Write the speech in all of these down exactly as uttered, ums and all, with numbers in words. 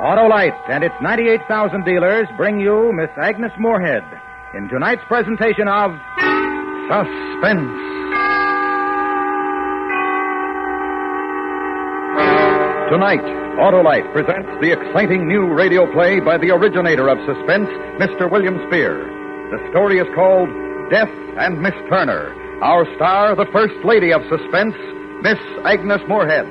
Autolite and its ninety-eight thousand dealers bring you Miss Agnes Moorehead in tonight's presentation of Suspense. Tonight, Autolite presents the exciting new radio play by the originator of suspense, Mister William Spear. The story is called Death and Miss Turner. Our star, the First Lady of Suspense, Miss Agnes Moorehead.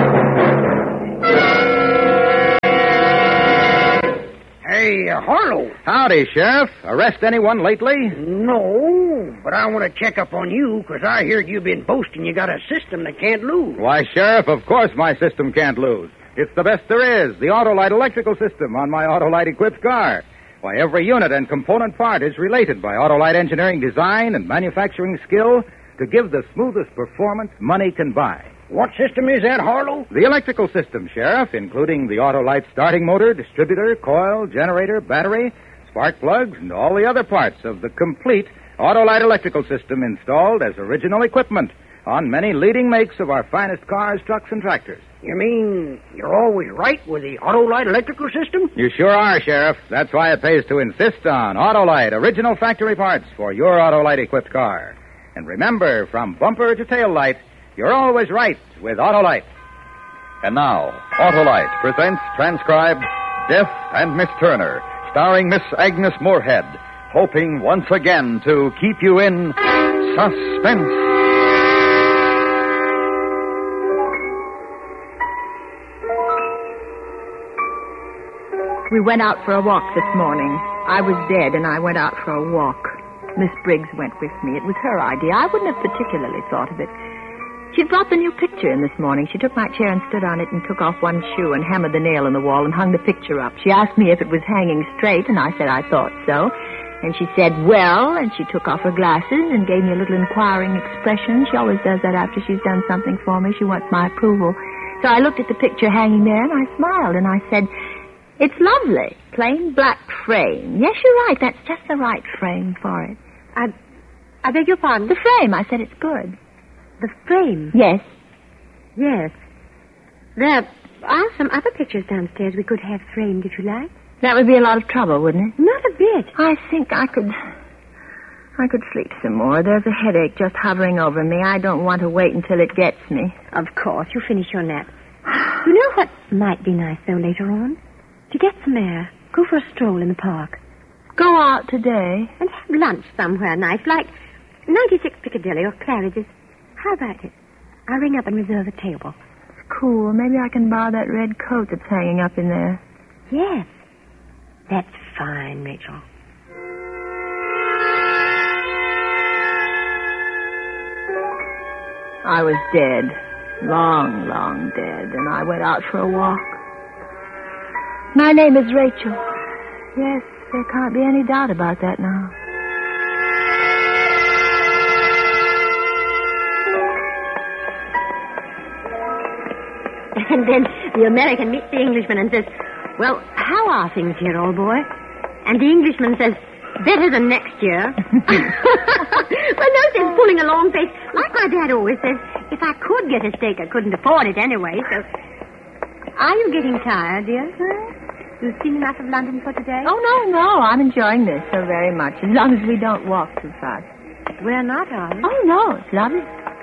Hey, uh, Harlow. Howdy, Sheriff. Arrest anyone lately? No, but I want to check up on you because I heard you've been boasting you got a system that can't lose. Why, Sheriff, of course my system can't lose. It's the best there is, the Autolite electrical system on my Autolite-equipped car. Why, every unit and component part is related by Autolite engineering design and manufacturing skill to give the smoothest performance money can buy. What system is that, Harlow? The electrical system, Sheriff, including the Autolite starting motor, distributor, coil, generator, battery, spark plugs, and all the other parts of the complete Autolite electrical system installed as original equipment on many leading makes of our finest cars, trucks, and tractors. You mean you're always right with the Autolite electrical system? You sure are, Sheriff. That's why it pays to insist on Autolite original factory parts for your Autolite-equipped car. And remember, from bumper to tail light, you're always right with Autolite. And now, Autolite presents transcribed Death and Miss Turner, starring Miss Agnes Moorehead, hoping once again to keep you in suspense. We went out for a walk this morning. I was dead, and I went out for a walk. Miss Briggs went with me. It was her idea. I wouldn't have particularly thought of it. She brought the new picture in this morning. She took my chair and stood on it and took off one shoe and hammered the nail in the wall and hung the picture up. She asked me if it was hanging straight, and I said I thought so. And she said, well, and she took off her glasses and gave me a little inquiring expression. She always does that after she's done something for me. She wants my approval. So I looked at the picture hanging there, and I smiled, and I said, it's lovely. Plain black frame. Yes, you're right. That's just the right frame for it. I, I beg your pardon? The frame. I said it's good. The frame? Yes. Yes. There are some other pictures downstairs we could have framed if you like. That would be a lot of trouble, wouldn't it? Not a bit. I think I could... I could sleep some more. There's a headache just hovering over me. I don't want to wait until it gets me. Of course. You finish your nap. You know what might be nice, though, later on? To get some air. Go for a stroll in the park. Go out today? And have lunch somewhere nice, like ninety-six Piccadilly or Claridge's. How about it? I'll ring up and reserve a table. It's cool. Maybe I can borrow that red coat that's hanging up in there. Yes. That's fine, Rachel. I was dead. Long, long dead. And I went out for a walk. My name is Rachel. Yes, there can't be any doubt about that now. And then the American meets the Englishman and says, well, how are things here, old boy? And the Englishman says, better than next year. Well, no sense pulling a long face. Like my dad always says, if I could get a steak, I couldn't afford it anyway, so... Are you getting tired, dear? You've seen enough of London for today? Oh, no, no. I'm enjoying this so very much, as long as we don't walk too fast. We're not, are we? Oh, no, it's lovely.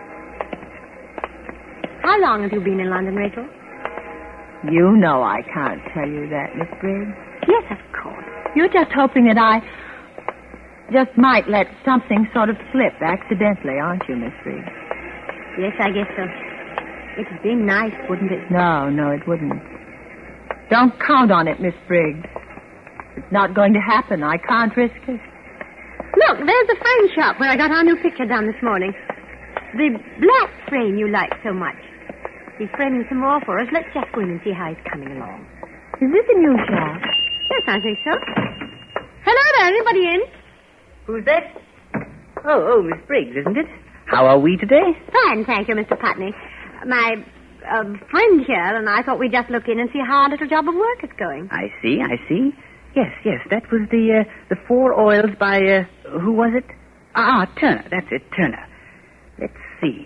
How long have you been in London, Rachel? You know I can't tell you that, Miss Briggs. Yes, of course. You're just hoping that I just might let something sort of slip accidentally, aren't you, Miss Briggs? Yes, I guess so. It'd be nice, wouldn't it? No, no, it wouldn't. Don't count on it, Miss Briggs. It's not going to happen. I can't risk it. Look, there's the frame shop where I got our new picture done this morning. The black frame you like so much. He's framing some more for us. Let's just go in and see how he's coming along. Is this a new shop? Yes, I think so. Hello there, anybody in? Who's that? Oh, oh, Miss Briggs, isn't it? How are we today? Fine, thank you, Mister Putney. My uh, friend here and I thought we'd just look in and see how our little job of work is going. I see, I see. Yes, yes, that was the uh, the four oils by, uh, who was it? Ah, Turner, that's it, Turner. Let's see.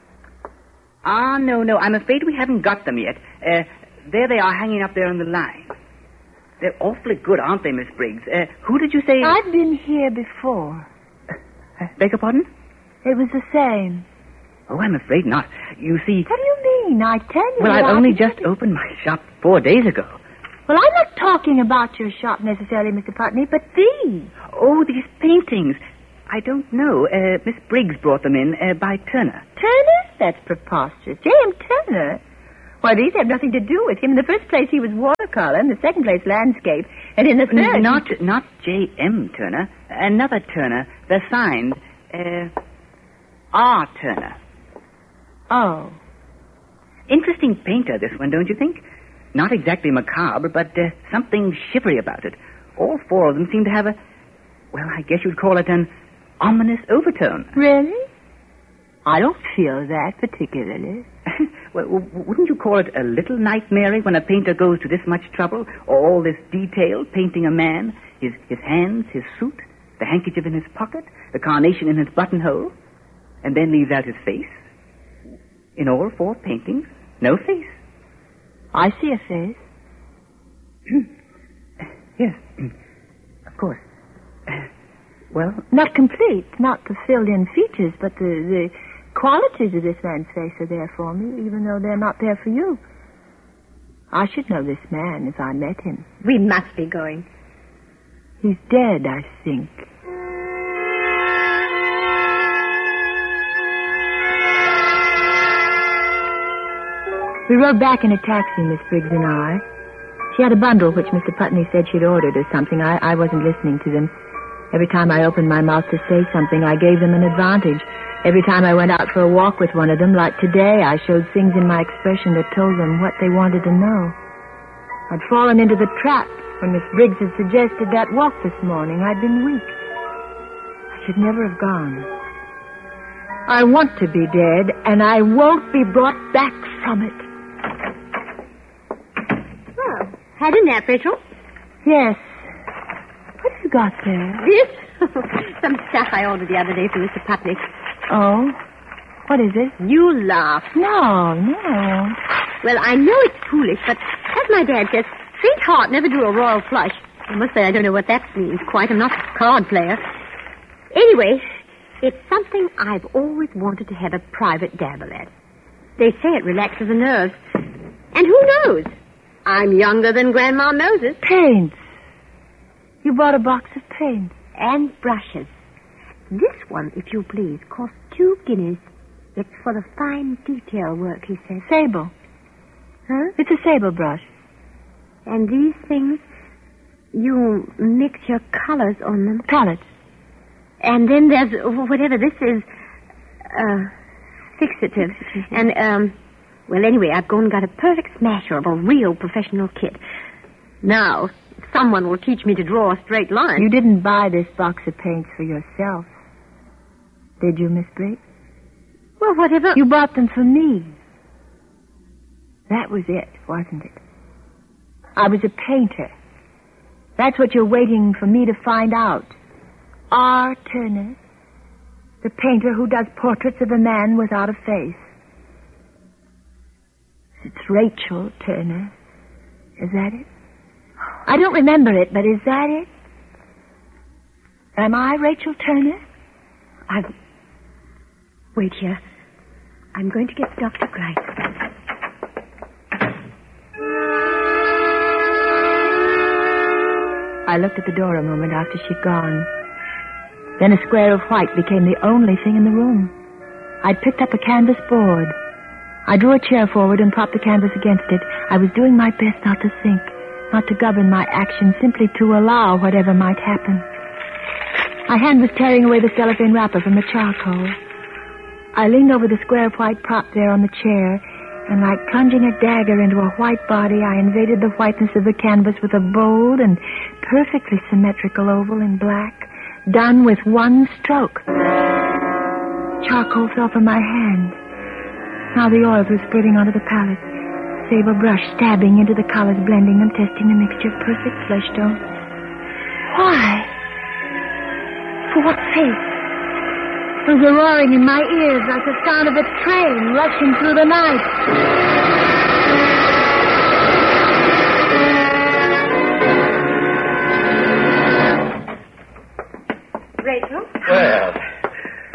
Ah, no, no, I'm afraid we haven't got them yet. Uh, there they are hanging up there on the line. They're awfully good, aren't they, Miss Briggs? Uh, who did you say... I've been here before. Uh, beg your pardon? It was the same. Oh, I'm afraid not. You see... What do you mean? I tell you... Well, that I've I only can- just opened my shop four days ago. Well, I'm not talking about your shop necessarily, Mister Putney, but these. Oh, these paintings. I don't know. Uh, Miss Briggs brought them in uh, by Turner. Turner? That's preposterous. J M. Turner? Why, these have nothing to do with him. In the first place, he was watercolor. In the second place, landscape. And in the third... N- Not not J M. Turner. Another Turner. They're signed uh, R. Turner. Oh. Interesting painter, this one, don't you think? Not exactly macabre, but uh, something shivery about it. All four of them seem to have a... Well, I guess you'd call it an ominous overtone. Really? I don't feel that particularly. Well, w- wouldn't you call it a little nightmare when a painter goes to this much trouble? All this detail, painting a man, his, his hands, his suit, the handkerchief in his pocket, the carnation in his buttonhole, and then leaves out his face? In all four paintings, no face. I see a face. Yes, of course. Well, Not complete, not the filled-in features, but the, the qualities of this man's face are there for me, even though they're not there for you. I should know this man if I met him. We must be going. He's dead, I think. We rode back in a taxi, Miss Briggs and I. She had a bundle which Mister Putney said she'd ordered or something. I, I wasn't listening to them. Every time I opened my mouth to say something, I gave them an advantage. Every time I went out for a walk with one of them, like today, I showed things in my expression that told them what they wanted to know. I'd fallen into the trap when Miss Briggs had suggested that walk this morning. I'd been weak. I should never have gone. I want to be dead, and I won't be brought back from it. Well, had a nap, Rachel? Yes. What have you got there? This? Some stuff I ordered the other day from Mister Putney. Oh? What is it? You laugh. No, no. Well, I know it's foolish, but as my dad says, faint heart never drew a royal flush. I must say I don't know what that means quite. I'm not a card player. Anyway, it's something I've always wanted to have a private dabble at. They say it relaxes the nerves. And who knows? I'm younger than Grandma Moses. Paints. You bought a box of paints. And brushes. This one, if you please, costs two guineas. It's for the fine detail work, he says. Sable. Huh? It's a sable brush. And these things, you mix your colors on them. Colors. And then there's whatever this is, uh, fixative. And, um, well, anyway, I've gone and got a perfect smasher of a real professional kit. Now, someone will teach me to draw a straight line. You didn't buy this box of paints for yourself, did you, Miss Briggs? Well, whatever. You bought them for me. That was it, wasn't it? I was a painter. That's what you're waiting for me to find out. R. Turner, the painter who does portraits of a man without a face. It's Rachel Turner. Is that it? I don't remember it, but is that it? Am I Rachel Turner? I've... Wait here. I'm going to get Doctor Grice. I looked at the door a moment after she'd gone. Then a square of white became the only thing in the room. I'd picked up a canvas board. I drew a chair forward and propped the canvas against it. I was doing my best not to think, not to govern my actions, simply to allow whatever might happen. My hand was tearing away the cellophane wrapper from the charcoal. I leaned over the square of white prop there on the chair, and like plunging a dagger into a white body, I invaded the whiteness of the canvas with a bold and perfectly symmetrical oval in black, done with one stroke. Charcoal fell from my hand. Now the oils were spreading onto the palette. Sable brush stabbing into the colors, blending them, testing the mixture. Perfect flesh tone. Why? For what sake? There's a roaring in my ears like the sound of a train rushing through the night.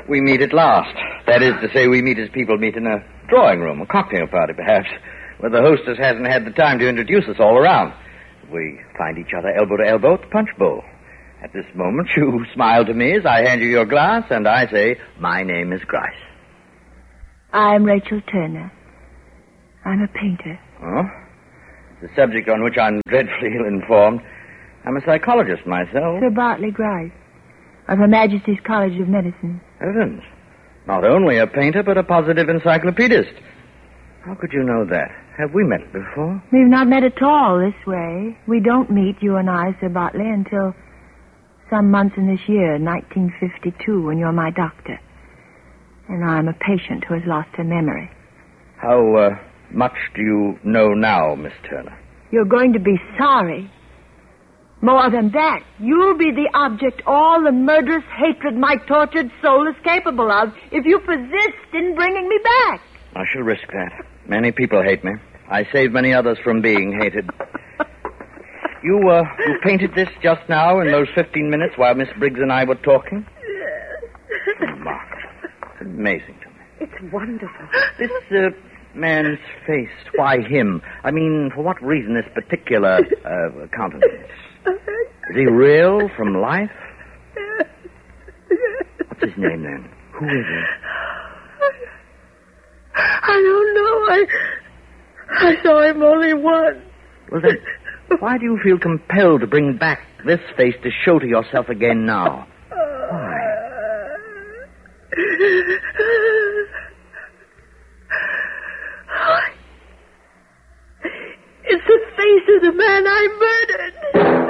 we meet at last. That is to say, we meet as people meet in a drawing room, a cocktail party, perhaps, where the hostess hasn't had the time to introduce us all around. We find each other elbow to elbow at the punch bowl. At this moment, you smile to me as I hand you your glass, and I say, my name is Grice. I'm Rachel Turner. I'm a painter. Oh? It's a subject on which I'm dreadfully ill-informed. I'm a psychologist myself. Sir Bartley Grice, of Her Majesty's College of Medicine. Heavens. Not only a painter, but a positive encyclopedist. How could you know that? Have we met before? We've not met at all this way. We don't meet, you and I, Sir Bartley, until some months in this year, nineteen fifty-two, when you're my doctor. And I'm a patient who has lost her memory. How uh, much do you know now, Miss Turner? You're going to be sorry. More than that, you'll be the object all the murderous hatred my tortured soul is capable of if you persist in bringing me back. I shall risk that. Many people hate me. I saved many others from being hated. You, uh, you painted this just now in those fifteen minutes while Miss Briggs and I were talking? Remarkable. It's amazing to me. It's wonderful. This, uh, man's face, why him? I mean, for what reason this particular, uh, countenance? Is he real from life? What's his name, then? Who is he? I don't know. I, I saw him only once. Well, then, why do you feel compelled to bring back this face to show to yourself again now? Why? It's the face of the man I murdered.